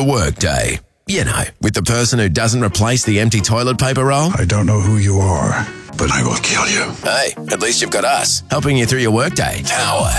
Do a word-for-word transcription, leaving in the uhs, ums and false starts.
workday. You know, with the person who doesn't replace the empty toilet paper roll. I don't know who you are, but I will kill you. Hey, at least you've got us, helping you through your workday. Power.